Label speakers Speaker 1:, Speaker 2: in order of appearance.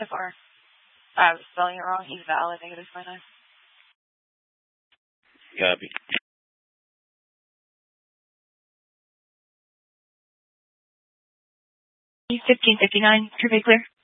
Speaker 1: SFR. I was spelling it wrong. He's valid, -59.
Speaker 2: Copy.
Speaker 1: -1559, survey clear.